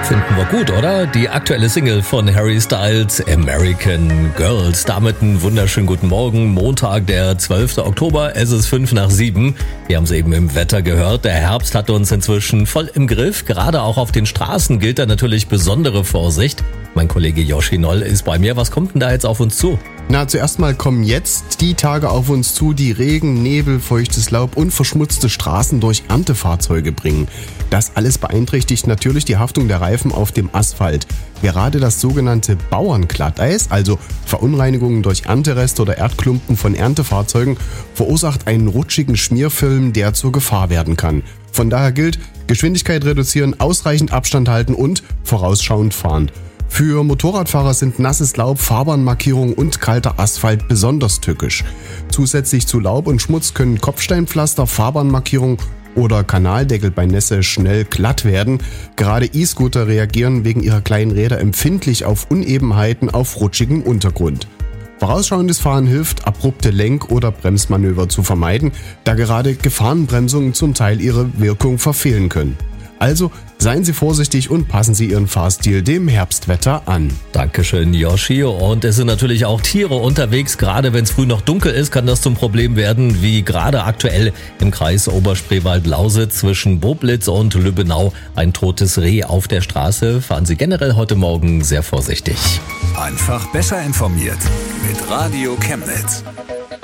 Finden wir gut, oder? Die aktuelle Single von Harry Styles, American Girls. Damit einen wunderschönen guten Morgen. Montag, der 12. Oktober. Es ist 6:05. Wir haben es eben im Wetter gehört. Der Herbst hat uns inzwischen voll im Griff. Gerade auch auf den Straßen gilt da natürlich besondere Vorsicht. Mein Kollege Joshi Noll ist bei mir. Was kommt denn da jetzt auf uns zu? Na, zuerst mal kommen jetzt die Tage auf uns zu, die Regen, Nebel, feuchtes Laub und verschmutzte Straßen durch Erntefahrzeuge bringen. Das alles beeinträchtigt natürlich die Haftung der Reifen auf dem Asphalt. Gerade das sogenannte Bauernglatteis, also Verunreinigungen durch Erntereste oder Erdklumpen von Erntefahrzeugen, verursacht einen rutschigen Schmierfilm, der zur Gefahr werden kann. Von daher gilt, Geschwindigkeit reduzieren, ausreichend Abstand halten und vorausschauend fahren. Für Motorradfahrer sind nasses Laub, Fahrbahnmarkierungen und kalter Asphalt besonders tückisch. Zusätzlich zu Laub und Schmutz können Kopfsteinpflaster, Fahrbahnmarkierungen oder Kanaldeckel bei Nässe schnell glatt werden. Gerade E-Scooter reagieren wegen ihrer kleinen Räder empfindlich auf Unebenheiten auf rutschigem Untergrund. Vorausschauendes Fahren hilft, abrupte Lenk- oder Bremsmanöver zu vermeiden, da gerade Gefahrenbremsungen zum Teil ihre Wirkung verfehlen können. Also seien Sie vorsichtig und passen Sie Ihren Fahrstil dem Herbstwetter an. Dankeschön, Joshi. Und es sind natürlich auch Tiere unterwegs. Gerade wenn es früh noch dunkel ist, kann das zum Problem werden, wie gerade aktuell im Kreis Oberspreewald-Lausitz zwischen Boblitz und Lübbenau. Ein totes Reh auf der Straße. Fahren Sie generell heute Morgen sehr vorsichtig. Einfach besser informiert mit Radio Chemnitz.